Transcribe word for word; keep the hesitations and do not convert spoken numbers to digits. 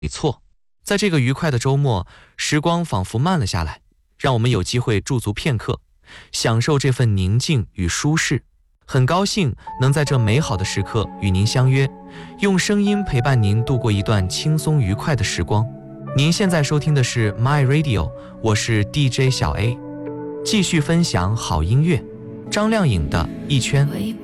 没错，在这个愉快的周末，时光仿佛慢了下来，让我们有机会驻足片刻，享受这份宁静与舒适。很高兴能在这美好的时刻与您相约，用声音陪伴您度过一段轻松愉快的时光。您现在收听的是 My Radio， 我是 D J 小 A， 继续分享好音乐。张靓颖的《一圈》。